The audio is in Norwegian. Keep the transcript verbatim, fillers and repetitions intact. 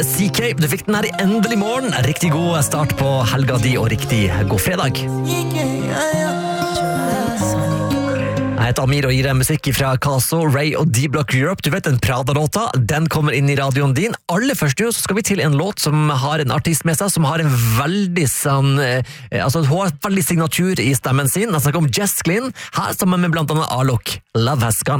C K. Du fikk den her i endelig morgen. Riktig god start på helga di, og riktig god fredag. Jeg heter Amir og gir deg musikk fra Caso, Ray og D-Block Europe. Du vet den Prada-låta, den kommer inn i radioen din. Aller først så skal vi til en låt som har en artist med seg, som har en veldig sånn, eh, altså hun har veldig signatur i stemmen sin. Jeg snakker om Jess Glynn, her sammen med blant annet Alok. Love Has Gone.